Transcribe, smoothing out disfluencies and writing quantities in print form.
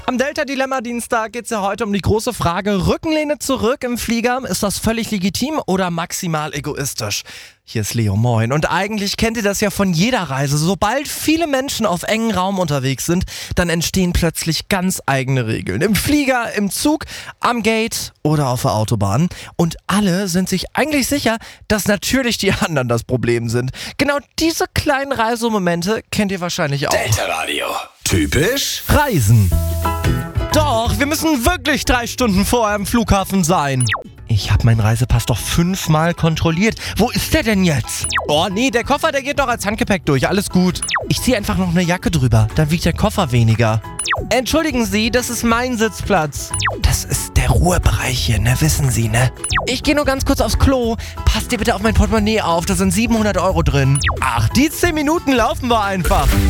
Am Delta-Dilemma-Dienstag geht es ja heute um die große Frage, Rückenlehne zurück im Flieger, ist das völlig legitim oder maximal egoistisch? Hier ist Leo, moin. Und eigentlich kennt ihr das ja von jeder Reise. Sobald viele Menschen auf engem Raum unterwegs sind, dann entstehen plötzlich ganz eigene Regeln. Im Flieger, im Zug, am Gate oder auf der Autobahn. Und alle sind sich eigentlich sicher, dass natürlich die anderen das Problem sind. Genau diese kleinen Reisemomente kennt ihr wahrscheinlich auch. Delta Radio. Typisch Reisen. Doch, wir müssen wirklich 3 Stunden vorher am Flughafen sein. Ich habe meinen Reisepass doch 5-mal kontrolliert. Wo ist der denn jetzt? Oh nee, der Koffer, der geht doch als Handgepäck durch. Alles gut. Ich ziehe einfach noch eine Jacke drüber. Dann wiegt der Koffer weniger. Entschuldigen Sie, das ist mein Sitzplatz. Das ist der Ruhebereich hier, ne? Wissen Sie, ne? Ich gehe nur ganz kurz aufs Klo. Passt dir bitte auf mein Portemonnaie auf. Da sind 700 € drin. Ach, die 10 Minuten laufen wir einfach.